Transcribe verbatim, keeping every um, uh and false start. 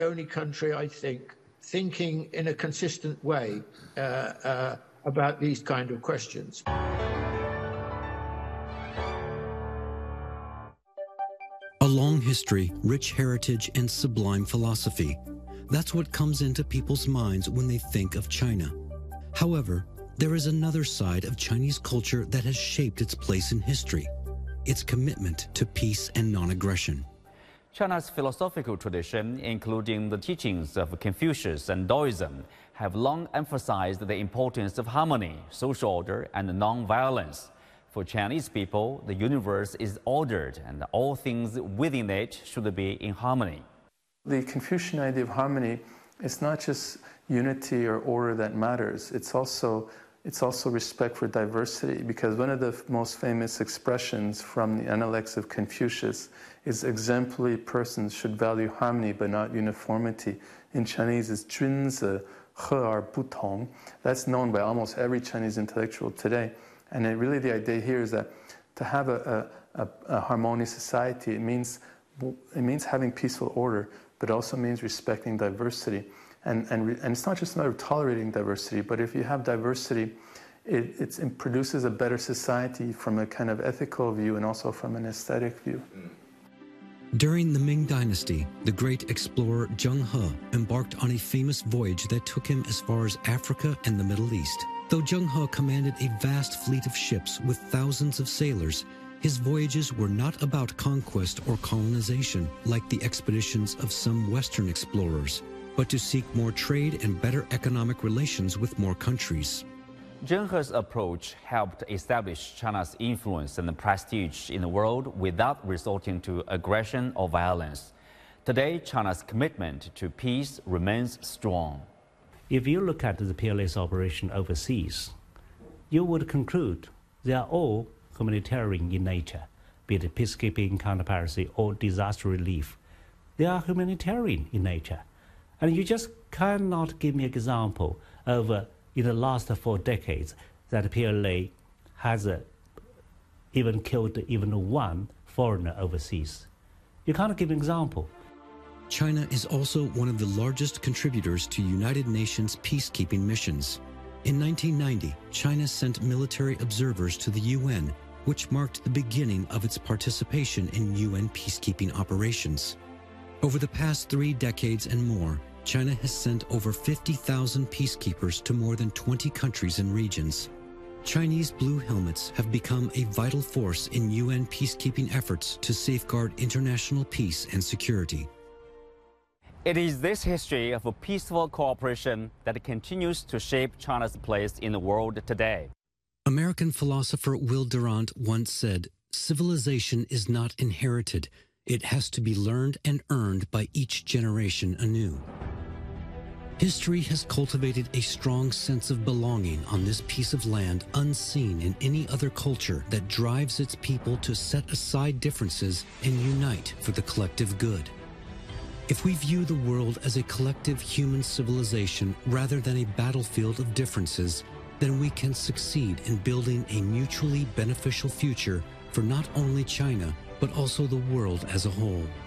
only country, I think, thinking in a consistent way uh, uh, about these kind of questions. A long history, rich heritage, and sublime philosophy. That's what comes into people's minds when they think of China. However, there is another side of Chinese culture that has shaped its place in history: its commitment to peace and non-aggression. China's philosophical tradition, including the teachings of Confucius and Taoism, have long emphasized the importance of harmony, social order, and non-violence. For Chinese people, the universe is ordered, and all things within it should be in harmony. The Confucian idea of harmony is not just unity or order that matters. It's also, it's also respect for diversity, because one of the most famous expressions from the Analects of Confucius is exemplary persons should value harmony but not uniformity. In Chinese, it's 君子和而不同. That's known by almost every Chinese intellectual today. And it really the idea here is that to have a, a, a harmonious society, it means, it means having peaceful order, but also means respecting diversity. And, and, and it's not just a matter of tolerating diversity, but if you have diversity, it, it's, it produces a better society from a kind of ethical view and also from an aesthetic view. During the Ming Dynasty, the great explorer Zheng He embarked on a famous voyage that took him as far as Africa and the Middle East. Though Zheng He commanded a vast fleet of ships with thousands of sailors, his voyages were not about conquest or colonization like the expeditions of some Western explorers, but to seek more trade and better economic relations with more countries. Zheng He's approach helped establish China's influence and prestige in the world without resorting to aggression or violence. Today, China's commitment to peace remains strong. If you look at the P L A's operation overseas, you would conclude they are all humanitarian in nature, be it peacekeeping, counter-piracy, or disaster relief. They are humanitarian in nature. And you just cannot give me an example of, uh, in the last four decades, that P L A has uh, even killed even one foreigner overseas. You can't give an example. China is also one of the largest contributors to United Nations peacekeeping missions. In nineteen ninety, China sent military observers to the U N, which marked the beginning of its participation in U N peacekeeping operations. Over the past three decades and more, China has sent over fifty thousand peacekeepers to more than twenty countries and regions. Chinese Blue Helmets have become a vital force in U N peacekeeping efforts to safeguard international peace and security. It is this history of peaceful cooperation that continues to shape China's place in the world today. American philosopher Will Durant once said, "Civilization is not inherited. It has to be learned and earned by each generation anew." History has cultivated a strong sense of belonging on this piece of land unseen in any other culture that drives its people to set aside differences and unite for the collective good. If we view the world as a collective human civilization rather than a battlefield of differences, then we can succeed in building a mutually beneficial future for not only China, but also the world as a whole.